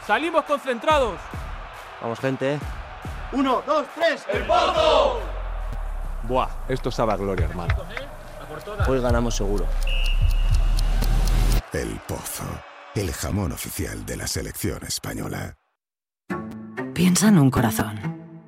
Salimos concentrados. Vamos, gente. 1, 2, 3. ¡El Pozo! Buah, esto sabe a gloria, hermano. Hoy ganamos seguro. El Pozo, el jamón oficial de la selección española. Piensa en un corazón.